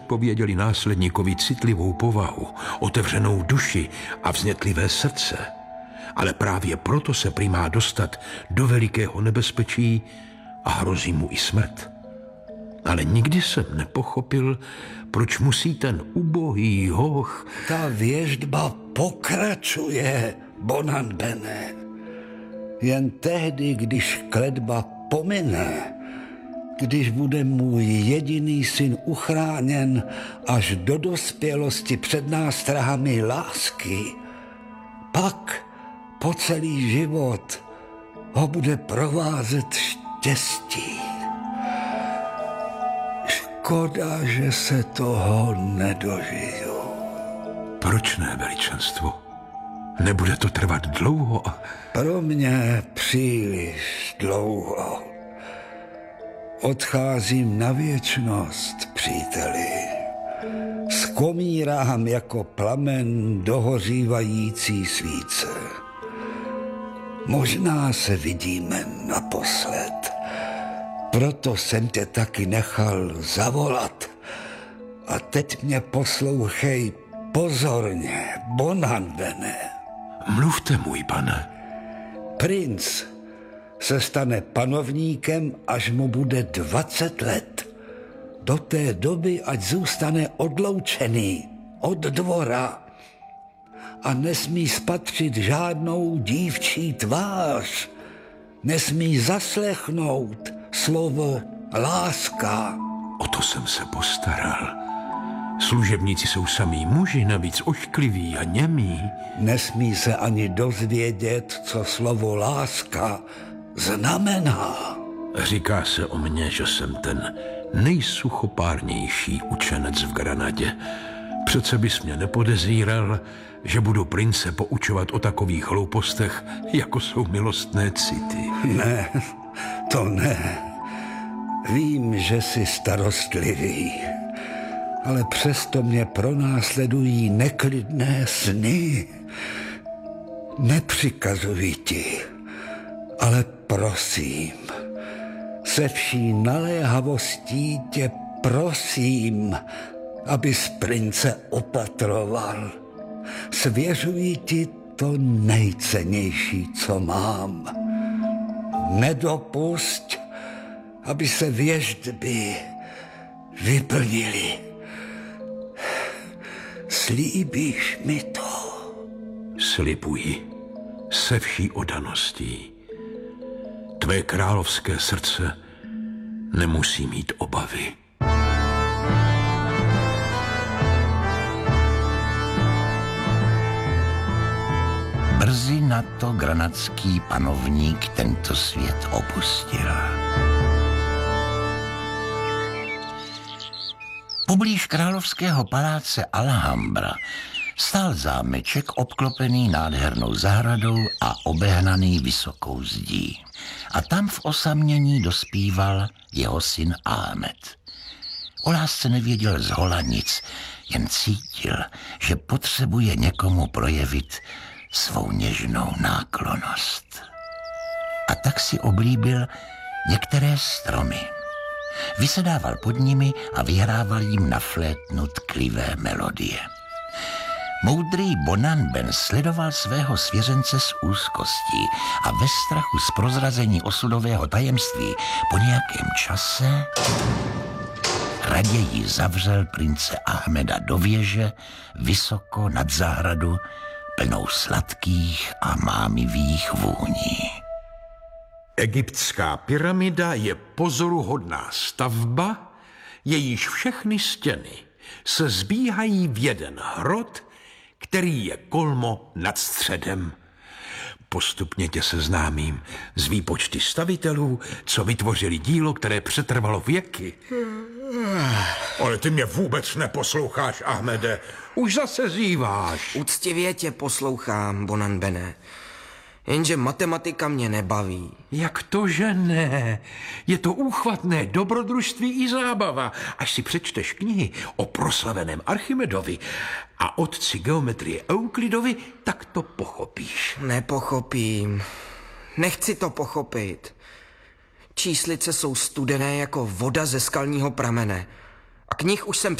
předpověděli následníkovi citlivou povahu, otevřenou duši a vznětlivé srdce. Ale právě proto se prý má dostat do velikého nebezpečí a hrozí mu i smrt. Ale nikdy jsem nepochopil, proč musí ten ubohý hoch... Ta věštba pokračuje, Bonanbene. Jen tehdy, když kletba pomine, když bude můj jediný syn uchráněn až do dospělosti před nástrahami lásky, pak po celý život ho bude provázet štěstí. Škoda, že se toho nedožiju. Proč ne, veličenstvo? Nebude to trvat dlouho? Pro mě příliš dlouho. Odcházím na věčnost, příteli. Skomírám jako plamen dohořívající svíce. Možná se vidíme naposled. Proto jsem tě taky nechal zavolat. A teď mě poslouchej pozorně, Bonanbene. Mluvte, můj pane. Princ se stane panovníkem, až mu bude 20 let. Do té doby ať zůstane odloučený od dvora a nesmí spatřit žádnou dívčí tvář. Nesmí zaslechnout slovo láska. O to jsem se postaral. Služebníci jsou samí muži, navíc oškliví a němí. Nesmí se ani dozvědět, co slovo láska znamená. Říká se o mně, že jsem ten nejsuchopárnější učenec v Granadě. Přece bys mě nepodezíral, že budu prince poučovat o takových hloupostech, jako jsou milostné city. Ne, to ne. Vím, že jsi starostlivý, ale přesto mě pronásledují neklidné sny. Nepřikazuji ti, ale prosím, se vší naléhavostí tě prosím, abys prince opatroval. Svěřuji ti to nejcennější, co mám. Nedopusť, aby se věštby vyplnily. Slíbíš mi to? Slibuji se vší oddaností. Tvé královské srdce nemusí mít obavy. Brzy na to granadský panovník tento svět opustil. Poblíž královského paláce Alhambra stál zámeček obklopený nádhernou zahradou a obehnaný vysokou zdí. A tam v osamění dospíval jeho syn Ahmed. O lásce nevěděl zhola nic, jen cítil, že potřebuje někomu projevit svou něžnou náklonnost. A tak si oblíbil některé stromy. Vysedával pod nimi a vyhrával jim na flétnu tklivé melodie. Moudrý Bonanben sledoval svého svěřence s úzkostí a ve strachu z prozrazení osudového tajemství po nějakém čase raději zavřel prince Ahmeda do věže vysoko nad zahradu plnou sladkých a mámivých vůní. Egyptská pyramida je pozoruhodná stavba, jejíž všechny stěny se zbíhají v jeden hrot, který je kolmo nad středem. Postupně tě seznámím s výpočty stavitelů, co vytvořili dílo, které přetrvalo věky. Ale ty mě vůbec neposloucháš, Ahmede. Už zase zíváš. Úctivě tě poslouchám, Bonanbene. Jenže matematika mě nebaví. Jak to, že ne? Je to úchvatné dobrodružství i zábava. Až si přečteš knihy o proslaveném Archimedovi a otci geometrie Euklidovi, tak to pochopíš. Nepochopím. Nechci to pochopit. Číslice jsou studené jako voda ze skalního pramene. A knih už jsem